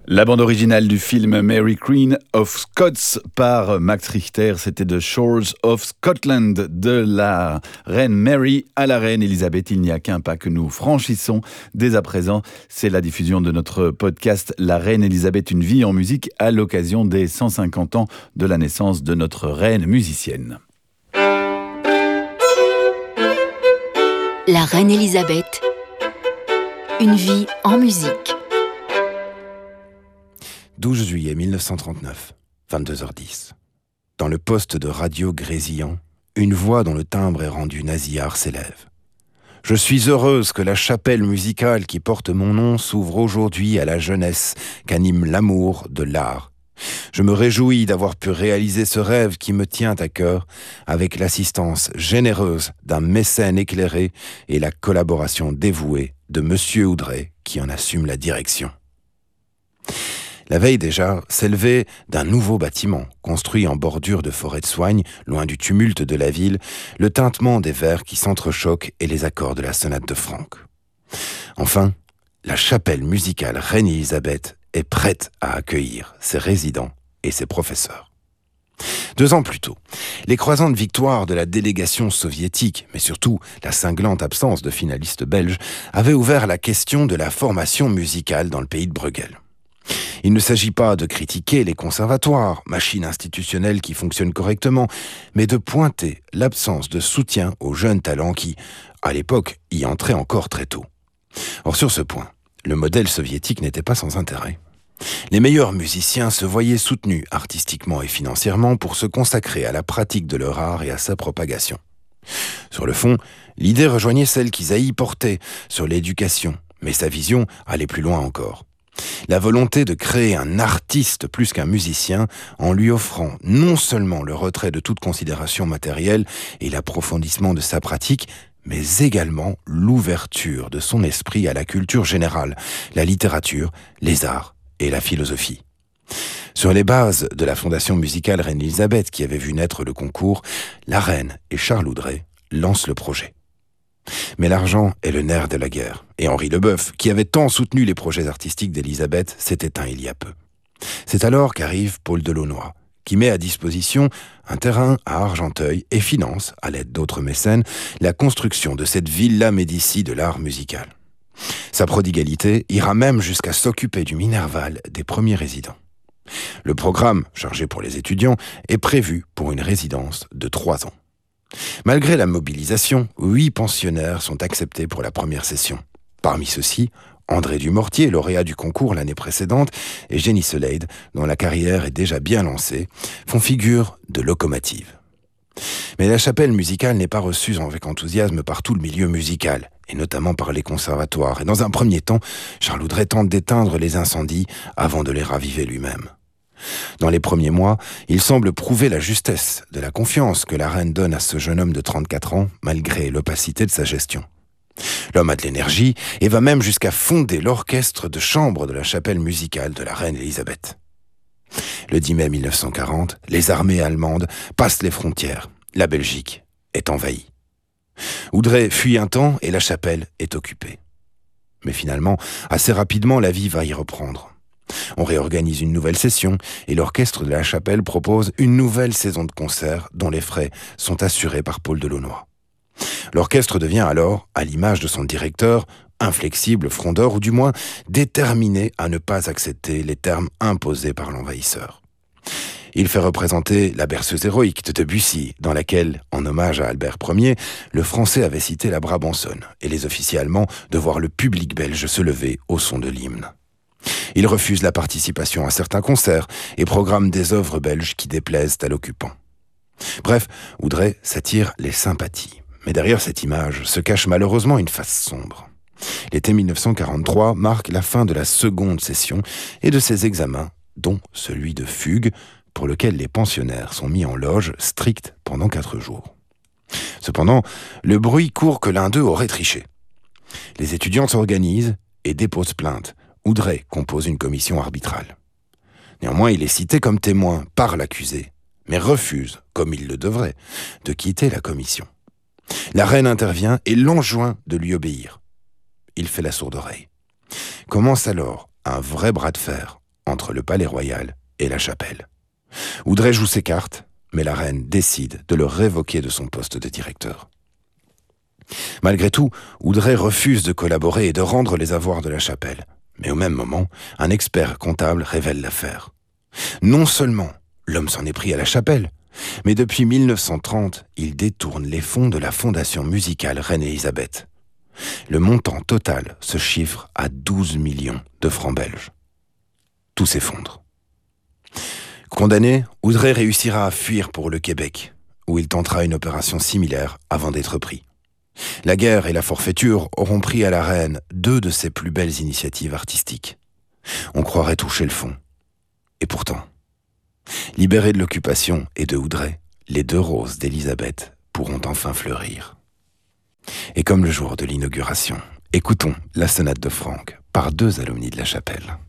La bande originale du film Mary Queen of Scots par Max Richter, c'était The Shores of Scotland, de la reine Mary à la reine Elisabeth. Il n'y a qu'un pas que nous franchissons dès à présent, c'est la diffusion de notre podcast La reine Elisabeth, une vie en musique à l'occasion des 150 ans de la naissance de notre reine musicienne. La reine Elisabeth, une vie en musique. 12 juillet 1939, 22h10. Dans le poste de radio grésillant, une voix dont le timbre est rendu nasillard s'élève. Je suis heureuse que la chapelle musicale qui porte mon nom s'ouvre aujourd'hui à la jeunesse qu'anime l'amour de l'art. Je me réjouis d'avoir pu réaliser ce rêve qui me tient à cœur avec l'assistance généreuse d'un mécène éclairé et la collaboration dévouée de Monsieur Oudret qui en assume la direction. La veille déjà, s'élevait d'un nouveau bâtiment, construit en bordure de forêt de soigne, loin du tumulte de la ville, le tintement des vers qui s'entrechoquent et les accords de la sonate de Franck. Enfin, la chapelle musicale Reine Elisabeth est prête à accueillir ses résidents et ses professeurs. 2 ans plus tôt, les croissantes victoires de la délégation soviétique, mais surtout la cinglante absence de finalistes belges, avaient ouvert la question de la formation musicale dans le pays de Bruegel. Il ne s'agit pas de critiquer les conservatoires, machines institutionnelles qui fonctionnent correctement, mais de pointer l'absence de soutien aux jeunes talents qui, à l'époque, y entraient encore très tôt. Or, sur ce point, le modèle soviétique n'était pas sans intérêt. Les meilleurs musiciens se voyaient soutenus artistiquement et financièrement pour se consacrer à la pratique de leur art et à sa propagation. Sur le fond, l'idée rejoignait celle qu'Isaïe portait sur l'éducation, mais sa vision allait plus loin encore. La volonté de créer un artiste plus qu'un musicien en lui offrant non seulement le retrait de toute considération matérielle et l'approfondissement de sa pratique, mais également l'ouverture de son esprit à la culture générale, la littérature, les arts et la philosophie. Sur les bases de la fondation musicale Reine Elisabeth qui avait vu naître le concours, la reine et Charles Oudret lancent le projet. Mais l'argent est le nerf de la guerre, et Henri Leboeuf, qui avait tant soutenu les projets artistiques d'Elisabeth, s'est éteint il y a peu. C'est alors qu'arrive Paul Delaunoy, qui met à disposition un terrain à Argenteuil et finance, à l'aide d'autres mécènes, la construction de cette Villa Médicis de l'art musical. Sa prodigalité ira même jusqu'à s'occuper du Minerval des premiers résidents. Le programme, chargé pour les étudiants, est prévu pour une résidence de 3 ans. Malgré la mobilisation, 8 pensionnaires sont acceptés pour la première session. Parmi ceux-ci, André Dumortier, lauréat du concours l'année précédente, et Jenny Soleil, dont la carrière est déjà bien lancée, font figure de locomotive. Mais la chapelle musicale n'est pas reçue avec enthousiasme par tout le milieu musical, et notamment par les conservatoires. Et dans un premier temps, Charles Oudret tente d'éteindre les incendies avant de les raviver lui-même. Dans les premiers mois, il semble prouver la justesse de la confiance que la reine donne à ce jeune homme de 34 ans, malgré l'opacité de sa gestion. L'homme a de l'énergie et va même jusqu'à fonder l'orchestre de chambre de la chapelle musicale de la reine Elisabeth. Le 10 mai 1940, les armées allemandes passent les frontières. La Belgique est envahie. Oudret fuit un temps et la chapelle est occupée. Mais finalement, assez rapidement, la vie va y reprendre. On réorganise une nouvelle session et l'orchestre de la chapelle propose une nouvelle saison de concerts dont les frais sont assurés par Paul Delaunoy. L'orchestre devient alors, à l'image de son directeur, inflexible, frondeur ou du moins déterminé à ne pas accepter les termes imposés par l'envahisseur. Il fait représenter la berceuse héroïque de Debussy, dans laquelle, en hommage à Albert Ier, le Français avait cité la Brabançonne et les officiers allemands de voir le public belge se lever au son de l'hymne. Il refuse la participation à certains concerts et programme des œuvres belges qui déplaisent à l'occupant. Bref, Oudret s'attire les sympathies. Mais derrière cette image se cache malheureusement une face sombre. L'été 1943 marque la fin de la seconde session et de ses examens, dont celui de fugue, pour lequel les pensionnaires sont mis en loge stricte pendant 4 jours. Cependant, le bruit court que l'un d'eux aurait triché. Les étudiants s'organisent et déposent plainte. Oudret compose une commission arbitrale. Néanmoins, il est cité comme témoin par l'accusé, mais refuse, comme il le devrait, de quitter la commission. La reine intervient et l'enjoint de lui obéir. Il fait la sourde oreille. Commence alors un vrai bras de fer entre le palais royal et la chapelle. Oudrey joue ses cartes, mais la reine décide de le révoquer de son poste de directeur. Malgré tout, Oudrey refuse de collaborer et de rendre les avoirs de la chapelle. Mais au même moment, un expert comptable révèle l'affaire. Non seulement l'homme s'en est pris à la chapelle, mais depuis 1930, il détourne les fonds de la fondation musicale Reine-Élisabeth. Le montant total se chiffre à 12 millions de francs belges. Tout s'effondre. Condamné, Oudrey réussira à fuir pour le Québec, où il tentera une opération similaire avant d'être pris. La guerre et la forfaiture auront pris à la reine 2 de ses plus belles initiatives artistiques. On croirait toucher le fond. Et pourtant, libérés de l'occupation et de Oudrey, les 2 roses d'Élisabeth pourront enfin fleurir. Et comme le jour de l'inauguration, écoutons la sonate de Franck par 2 alumni de la chapelle.